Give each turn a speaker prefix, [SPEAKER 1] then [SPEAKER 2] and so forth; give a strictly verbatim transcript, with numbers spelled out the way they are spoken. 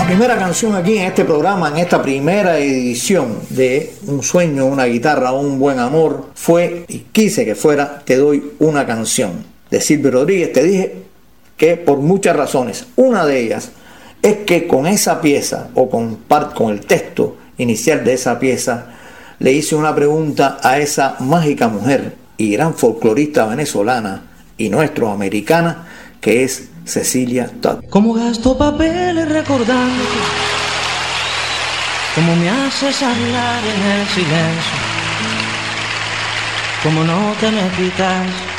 [SPEAKER 1] Primera canción aquí en este programa, en esta primera edición de Un sueño, una guitarra, un buen amor, fue, y quise que fuera, Te doy una canción, de Silvio Rodríguez. Te dije que por muchas razones, una de ellas es que con esa pieza, o con, con el texto inicial de esa pieza, le hice una pregunta a esa mágica mujer y gran folclorista venezolana y nuestroamericana, que es Cecilia Todd.
[SPEAKER 2] Como gasto papeles recordándote, como me haces hablar en el silencio, como no te me quitas